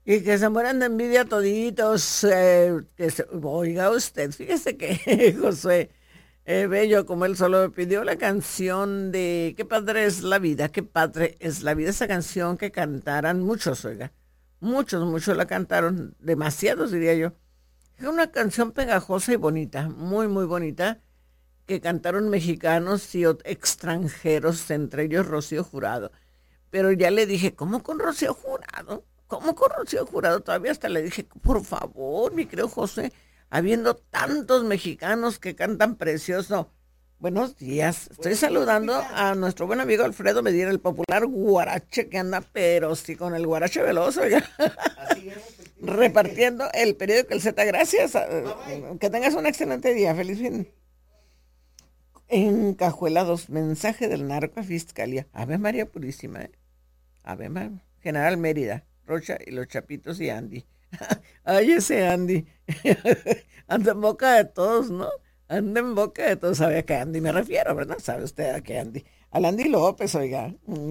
Y que se mueran de envidia toditos. Oiga usted, fíjese que José Bello, como él solo me pidió la canción de Qué padre es la vida, qué padre es la vida. Esa canción que cantaran muchos, oiga. Muchos la cantaron, demasiados diría yo. Es una canción pegajosa y bonita, muy, muy bonita, que cantaron mexicanos y extranjeros, entre ellos Rocío Jurado. Pero ya le dije, ¿cómo con Rocío Jurado? ¿Cómo con Rocío Jurado? Todavía hasta le dije, por favor, mi querido José, habiendo tantos mexicanos que cantan precioso. Buenos días. Estoy Buenos días, saludando Lupita. a nuestro buen amigo Alfredo Medina, el popular guarache que anda, pero sí con el guarache veloz, oiga, Así es, efectivamente. repartiendo el periódico El Z. Gracias. Bye bye. Que tengas un excelente día. Feliz fin. Encajuelados, mensaje del narco a fiscalía. Ave María Purísima, ¿eh? Ave María. General Mérida, Rocha y los Chapitos y Andy. Ay, ese Andy. Anda en boca de todos, ¿no? Anda en boca de todos. ¿Sabe a qué Andy me refiero, verdad? ¿Sabe usted a qué Andy? Al Andy López, oiga.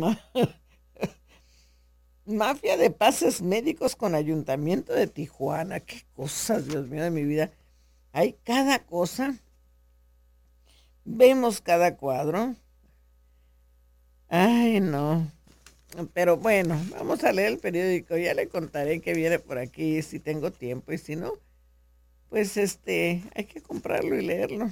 Mafia de pases médicos con Ayuntamiento de Tijuana. Qué cosas, Dios mío, de mi vida. Hay cada cosa. Vemos cada cuadro. Ay, no. Pero bueno, vamos a leer el periódico. Ya le contaré que viene por aquí si tengo tiempo y si no, pues hay que comprarlo y leerlo.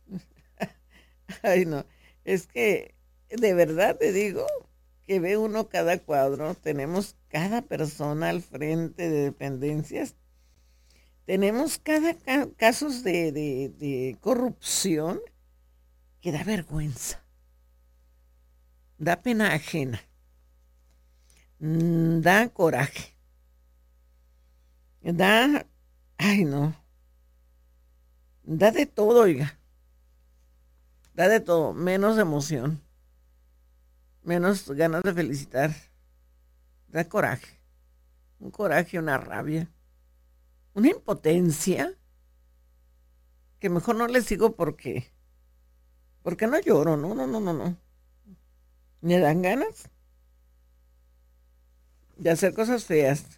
Ay, no. Es que de verdad te digo que ve uno cada cuadro. Tenemos cada persona al frente de dependencias. Tenemos cada casos de corrupción que da vergüenza, da pena ajena, da coraje, da, ay no, da de todo, oiga, da de todo, menos emoción, menos ganas de felicitar, da coraje, un coraje, una rabia, una impotencia, que mejor no le sigo porque no lloro, no, no, no, no, no, me dan ganas de hacer cosas feas,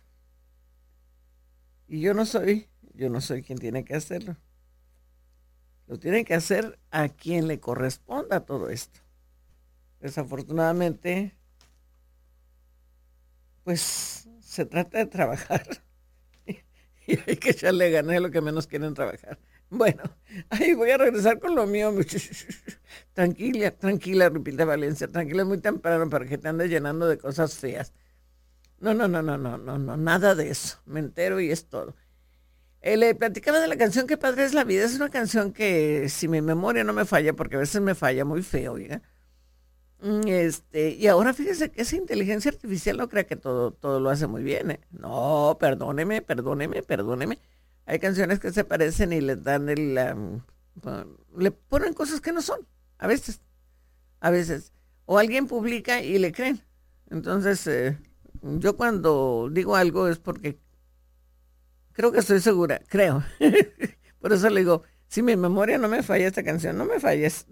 y yo no soy quien tiene que hacerlo. Lo tiene que hacer a quien le corresponda todo esto. Desafortunadamente, pues se trata de trabajar y hay que echarle ganas, es lo que menos quieren trabajar. Bueno, ahí voy a regresar con lo mío. Tranquila, tranquila, Lupita Valencia, tranquila, es muy temprano para que te andes llenando de cosas feas. No, no, no, no, no, no, no, nada de eso. Me entero y es todo. Le platicaba de la canción Qué padre es la vida. Es una canción que, si mi memoria no me falla, porque a veces me falla muy feo, oiga. Y ahora fíjese que esa inteligencia artificial no crea que todo lo hace muy bien, ¿eh? No, perdóneme, perdóneme, perdóneme. Hay canciones que se parecen y le dan le ponen cosas que no son, a veces, a veces. O alguien publica y le creen. Entonces, yo cuando digo algo es porque creo que estoy segura, creo. Por eso le digo, si mi memoria no me falla esta canción, no me falla, es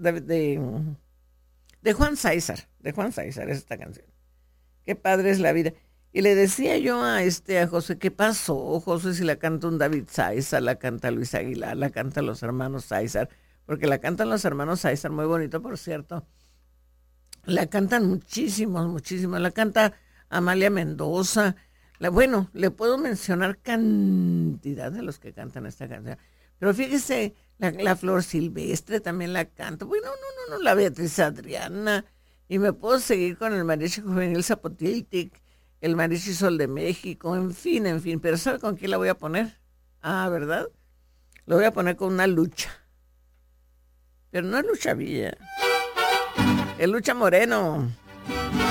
de Juan César es esta canción. Qué padre es la vida. Y le decía yo a José, ¿qué pasó, José, si la canta un David César, la canta Luis Aguilar, la canta los hermanos César? Porque la cantan los hermanos César, muy bonito, por cierto. La cantan muchísimos, muchísimos. La canta Amalia Mendoza. Bueno, le puedo mencionar cantidad de los que cantan esta canción. Pero fíjese, la Flor Silvestre también la canta. Bueno, no, no, no, la Beatriz Adriana. Y me puedo seguir con el Mariachi Juvenil Zapotiltic, el Mariachi Sol de México, en fin, en fin. Pero ¿sabe con quién la voy a poner? Ah, ¿verdad? Lo voy a poner con una lucha. Pero no es Lucha Villa, es Lucha Moreno.